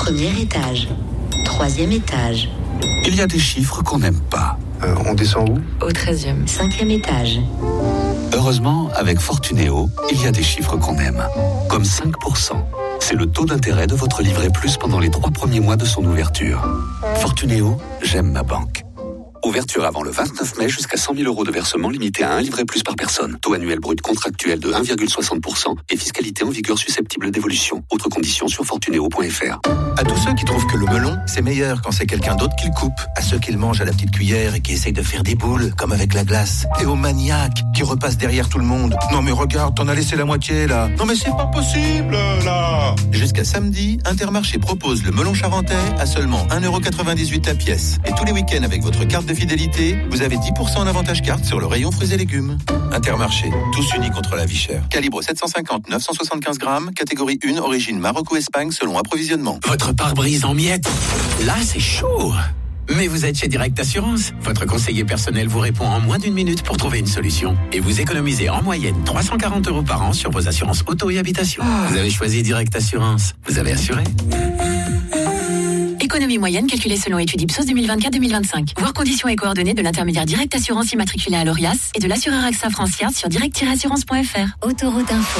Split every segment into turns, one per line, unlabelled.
Premier étage. Troisième étage.
Il y a des chiffres qu'on n'aime pas.
On descend où ?
Au 13e. Cinquième étage.
Heureusement, avec Fortunéo, il y a des chiffres qu'on aime. Comme 5%. C'est le taux d'intérêt de votre livret plus pendant les 3 premiers mois de son ouverture. Fortunéo, j'aime ma banque. Ouverture avant le 29 mai jusqu'à 100 000 € de versement limité à un livret plus par personne. Taux annuel brut contractuel de 1,60% et fiscalité en vigueur susceptible d'évolution. Autres conditions sur fortunéo.fr.
À tous ceux qui trouvent que le melon, c'est meilleur quand c'est quelqu'un d'autre qui le coupe. À ceux qui le mangent à la petite cuillère et qui essayent de faire des boules, comme avec la glace. Et aux maniaques qui repassent derrière tout le monde. Non mais regarde, t'en as laissé la moitié là. Non mais c'est pas possible là. Jusqu'à samedi, Intermarché propose le melon charentais à seulement 1,98€ la pièce. Et tous les week-ends avec votre carte de fidélité, vous avez 10% en avantage carte sur le rayon fruits et légumes. Intermarché, tous unis contre la vie chère. Calibre 750, 975 grammes, catégorie 1, origine Maroc ou Espagne selon approvisionnement.
Votre pare-brise en miettes, là c'est chaud. Mais vous êtes chez Direct Assurance. Votre conseiller personnel vous répond en moins d'1 minute pour trouver une solution. Et vous économisez en moyenne 340 € par an sur vos assurances auto et habitation. Vous avez choisi Direct Assurance. Vous avez assuré.
Économie moyenne calculée selon étude Ipsos 2024-2025. Voir conditions et coordonnées de l'intermédiaire Direct Assurance immatriculé à l'ORIAS et de l'assureur AXA Francia sur direct-assurance.fr.
Autoroute Info.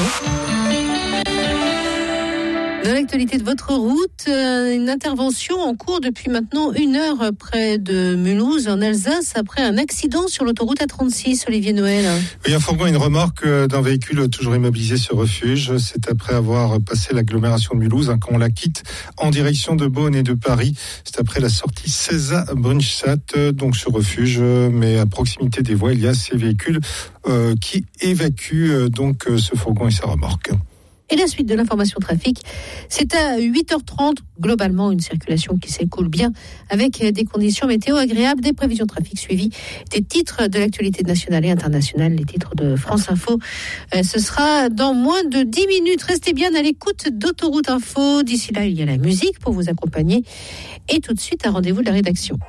Dans l'actualité de votre route, une intervention en cours depuis maintenant 1 heure près de Mulhouse, en Alsace, après un accident sur l'autoroute A36, Olivier Noël.
Oui, un fourgon et une remorque d'un véhicule toujours immobilisé se refuge. C'est après avoir passé l'agglomération de Mulhouse, quand on la quitte en direction de Beaune et de Paris. C'est après la sortie César-Brunstadt, donc ce refuge, mais à proximité des voies, il y a ces véhicules qui évacuent donc ce fourgon et sa remorque.
Et la suite de l'information trafic, c'est à 8h30, globalement une circulation qui s'écoule bien, avec des conditions météo agréables, des prévisions trafic suivies, des titres de l'actualité nationale et internationale, les titres de France Info. Ce sera dans moins de 10 minutes. Restez bien à l'écoute d'Autoroute Info. D'ici là, il y a la musique pour vous accompagner. Et tout de suite, un rendez-vous de la rédaction.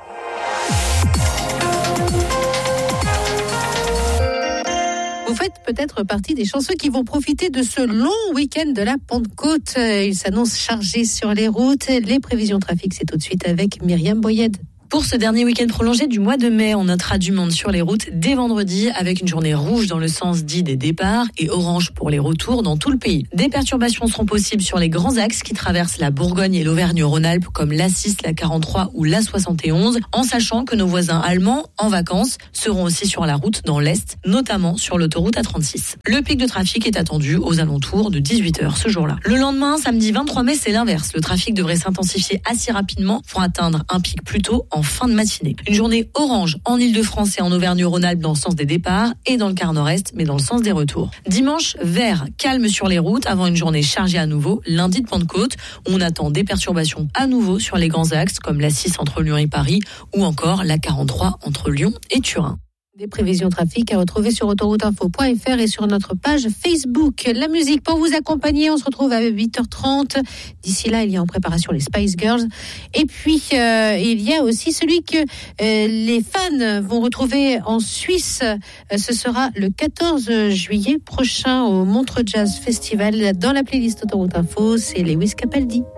Vous faites peut-être partie des chanceux qui vont profiter de ce long week-end de la Pentecôte. Il s'annonce chargé sur les routes. Les prévisions trafic, c'est tout de suite avec Myriam Boyed.
Pour ce dernier week-end prolongé du mois de mai, on notera du monde sur les routes dès vendredi avec une journée rouge dans le sens dit des départs et orange pour les retours dans tout le pays. Des perturbations seront possibles sur les grands axes qui traversent la Bourgogne et l'Auvergne-Rhône-Alpes comme l'A6, la 43 ou l'A71, en sachant que nos voisins allemands en vacances seront aussi sur la route dans l'Est, notamment sur l'autoroute A36. Le pic de trafic est attendu aux alentours de 18h ce jour-là. Le lendemain, samedi 23 mai, c'est l'inverse. Le trafic devrait s'intensifier assez rapidement pour atteindre un pic plus tôt en fin de matinée. Une journée orange en Ile-de-France et en Auvergne-Rhône-Alpes dans le sens des départs et dans le quart nord-est mais dans le sens des retours. Dimanche, vert, calme sur les routes avant une journée chargée à nouveau lundi de Pentecôte où on attend des perturbations à nouveau sur les grands axes comme la 6 entre Lyon et Paris ou encore la 43 entre Lyon et Turin.
Des prévisions trafic à retrouver sur autorouteinfo.fr et sur notre page Facebook. La musique pour vous accompagner, on se retrouve à 8h30. D'ici là, il y a en préparation les Spice Girls. Et puis, il y a aussi celui que les fans vont retrouver en Suisse. Ce sera le 14 juillet prochain au Montreux Jazz Festival. Dans la playlist Autoroute Info, c'est Lewis Capaldi.